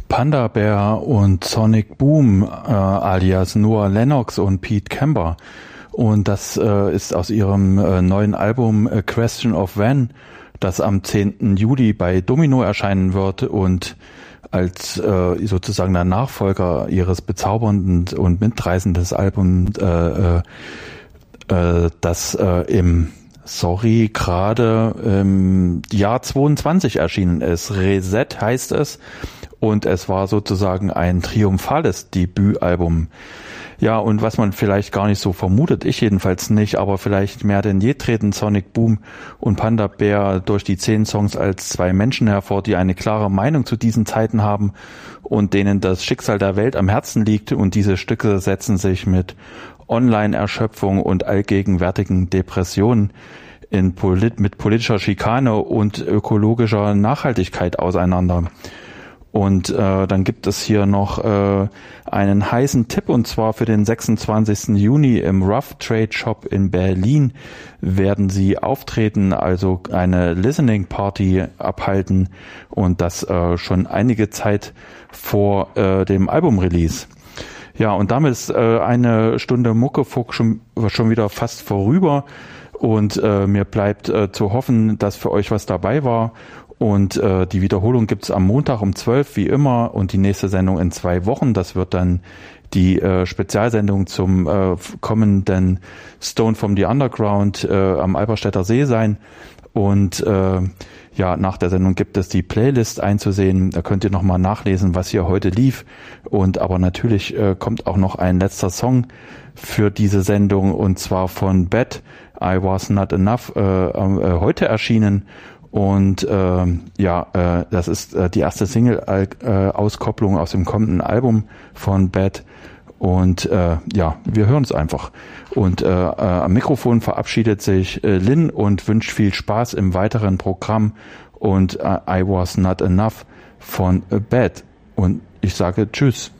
Panda Bear und Sonic Boom alias Noah Lennox und Pete Camber. Und das ist aus ihrem neuen Album A Question of When, das am 10. Juli bei Domino erscheinen wird und als sozusagen der Nachfolger ihres bezaubernden und mitreißenden Albums, das gerade im Jahr 22 erschienen ist. Reset heißt es und es war sozusagen ein triumphales Debütalbum. Ja, und was man vielleicht gar nicht so vermutet, ich jedenfalls nicht, aber vielleicht mehr denn je treten Sonic Boom und Panda Bear durch die 10 Songs als zwei Menschen hervor, die eine klare Meinung zu diesen Zeiten haben und denen das Schicksal der Welt am Herzen liegt, und diese Stücke setzen sich mit Online-Erschöpfung und allgegenwärtigen Depressionen mit politischer Schikane und ökologischer Nachhaltigkeit auseinander. Und dann gibt es hier noch einen heißen Tipp, und zwar für den 26. Juni im Rough Trade Shop in Berlin werden sie auftreten, also eine Listening Party abhalten, und das schon einige Zeit vor dem Albumrelease. Ja, und damit ist eine Stunde Muckefuck schon wieder fast vorüber, und mir bleibt zu hoffen, dass für euch was dabei war. Und die Wiederholung gibt's am Montag um 12 wie immer, und die nächste Sendung in 2 Wochen. Das wird dann die Spezialsendung zum kommenden Stone from the Underground am Alberstädter See sein. Und nach der Sendung gibt es die Playlist einzusehen. Da könnt ihr nochmal nachlesen, was hier heute lief. Und aber natürlich kommt auch noch ein letzter Song für diese Sendung, und zwar von Bad, I Was Not Enough, heute erschienen. Und das ist die erste Single-Auskopplung aus dem kommenden Album von Bad. Und wir hören es einfach. Und am Mikrofon verabschiedet sich Lynn und wünscht viel Spaß im weiteren Programm. Und I Was Not Enough von Bad. Und ich sage Tschüss.